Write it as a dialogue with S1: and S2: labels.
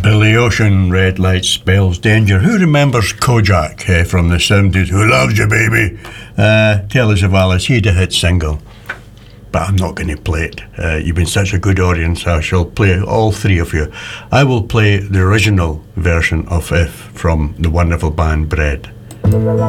S1: Till the ocean red light spells danger. Who remembers Kojak from the 70s? Who loves you, baby? Telly Savalas, he had a hit single. But I'm not going to play it. You've been such a good audience, I shall play all three of you. I will play the original version of If from the wonderful band Bread.